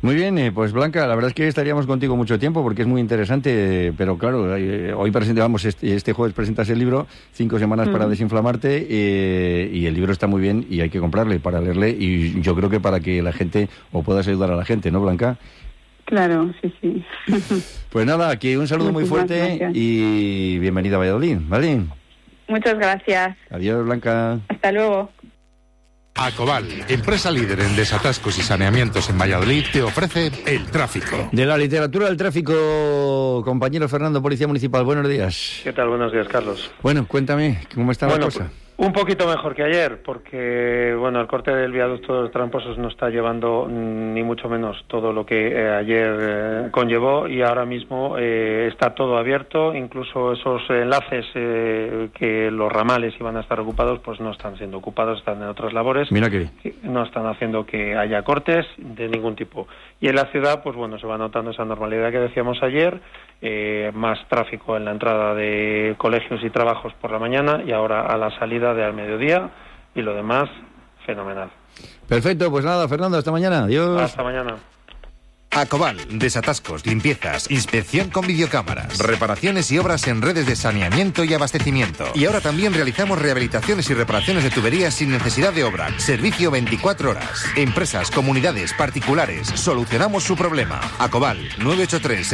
Muy bien, pues Blanca, la verdad es que estaríamos contigo mucho tiempo porque es muy interesante, pero claro, hoy presentamos este jueves presentas el libro, 5 semanas para desinflamarte, y el libro está muy bien y hay que comprarle para leerle, y yo creo que para que la gente, o puedas ayudar a la gente, ¿no, Blanca? Claro, sí. Pues nada, aquí un saludo muy fuerte y bienvenida a Valladolid, ¿vale? Muchas gracias. Adiós, Blanca. Hasta luego. Acoval, empresa líder en desatascos y saneamientos en Valladolid, te ofrece el tráfico. De la literatura del tráfico, compañero Fernando, Policía Municipal, buenos días. ¿Qué tal? Buenos días, Carlos. Bueno, cuéntame, ¿cómo está la cosa? Un poquito mejor que ayer, porque bueno, el corte del viaducto de los Tramposos no está llevando ni mucho menos todo lo que ayer conllevó, y ahora mismo está todo abierto, incluso esos enlaces que los ramales iban a estar ocupados, pues no están siendo ocupados, están en otras labores. Mira que no están haciendo que haya cortes de ningún tipo. Y en la ciudad, pues bueno, se va notando esa normalidad que decíamos ayer, más tráfico en la entrada de colegios y trabajos por la mañana, y ahora a la salida de al mediodía, y lo demás, fenomenal. Perfecto, pues nada, Fernando, hasta mañana. Adiós. Hasta mañana. Acoval, desatascos, limpiezas, inspección con videocámaras, reparaciones y obras en redes de saneamiento y abastecimiento. Y ahora también realizamos rehabilitaciones y reparaciones de tuberías sin necesidad de obra. Servicio 24 horas. Empresas, comunidades, particulares, solucionamos su problema. Acoval, 983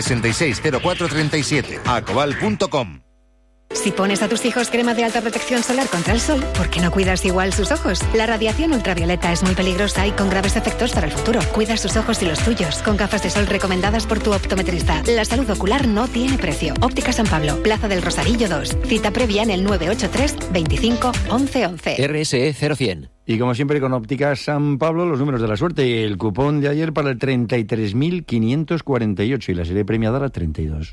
660437. acoval.com. Si pones a tus hijos crema de alta protección solar contra el sol, ¿por qué no cuidas igual sus ojos? La radiación ultravioleta es muy peligrosa y con graves efectos para el futuro. Cuida sus ojos y los tuyos con gafas de sol recomendadas por tu optometrista. La salud ocular no tiene precio. Óptica San Pablo, Plaza del Rosarillo 2. Cita previa en el 983 25 11 11. RSE 0100. Y como siempre con Óptica San Pablo, los números de la suerte. El cupón de ayer para el 33.548 y la serie premiada la 32.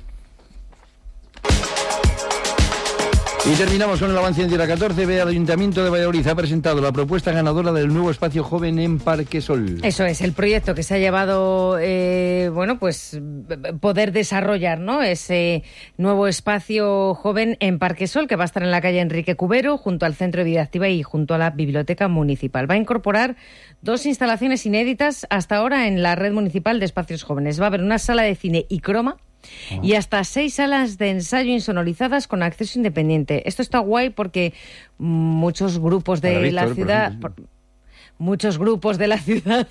Y terminamos con el avance de la 14B. El Ayuntamiento de Valladolid ha presentado la propuesta ganadora del nuevo espacio joven en Parquesol. Eso es, el proyecto que se ha llevado, pues poder desarrollar, ¿no? Ese nuevo espacio joven en Parquesol, que va a estar en la calle Enrique Cubero, junto al Centro de Vida Activa y junto a la Biblioteca Municipal. Va a incorporar 2 instalaciones inéditas hasta ahora en la red municipal de espacios jóvenes. Va a haber una sala de cine y croma, y hasta 6 salas de ensayo insonorizadas con acceso independiente. Esto está guay porque muchos grupos de la ciudad... Muchos grupos de la ciudad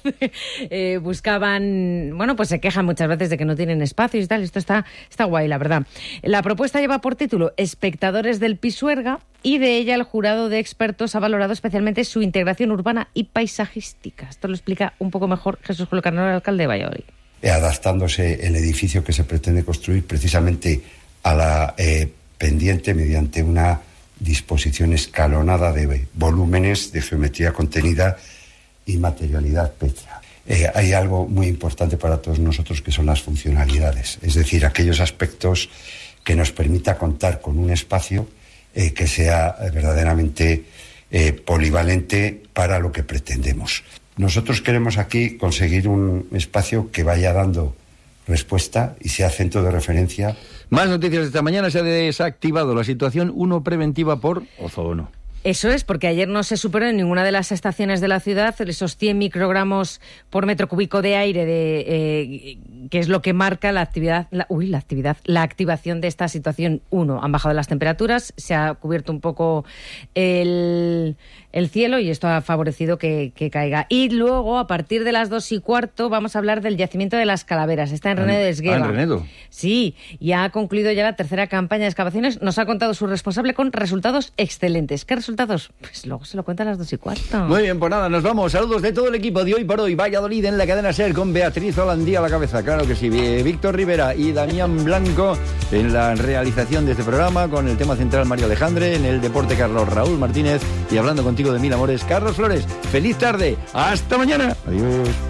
buscaban, pues se quejan muchas veces de que no tienen espacios y tal. Esto está guay, la verdad. La propuesta lleva por título Espectadores del Pisuerga, y de ella el jurado de expertos ha valorado especialmente su integración urbana y paisajística. Esto lo explica un poco mejor Jesús Julio Carnero, el alcalde de Valladolid. Adaptándose el edificio que se pretende construir precisamente a la pendiente mediante una disposición escalonada de volúmenes, de geometría contenida y materialidad pétrea. Hay algo muy importante para todos nosotros, que son las funcionalidades, es decir, aquellos aspectos que nos permita contar con un espacio que sea verdaderamente polivalente para lo que pretendemos. Nosotros queremos aquí conseguir un espacio que vaya dando respuesta y sea centro de referencia. Más noticias. Esta mañana se ha desactivado la situación 1 preventiva por ozono. Eso es, porque ayer no se superó en ninguna de las estaciones de la ciudad esos 100 microgramos por metro cúbico de aire, que es lo que marca la activación de esta situación 1. Han bajado las temperaturas, se ha cubierto un poco el cielo, y esto ha favorecido que caiga. Y luego, a partir de las 2:15, vamos a hablar del yacimiento de las Calaveras. Está en Renedo de Esgueva. ¿En Renedo? Sí, y ha concluido ya la tercera campaña de excavaciones. Nos ha contado su responsable con resultados excelentes. ¿Qué resultados? Pues luego se lo cuenta a las 2:15. Muy bien, pues nada, nos vamos. Saludos de todo el equipo de Hoy por Hoy Valladolid en la cadena SER, con Beatriz Holandía a la cabeza, claro que sí, Víctor Rivera y Damián Blanco en la realización de este programa, con el tema central Mario Alejandre, en el deporte Carlos Raúl Martínez, y hablando contigo de mil amores, Carlos Flores. Feliz tarde, hasta mañana. Adiós.